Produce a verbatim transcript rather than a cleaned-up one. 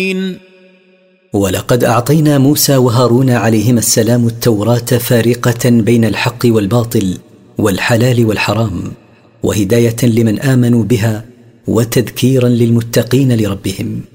ولقد أعطينا موسى وهارون عليهما السلام التوراة فارقة بين الحق والباطل والحلال والحرام، وهداية لمن آمنوا بها وتذكيرا للمتقين لربهم.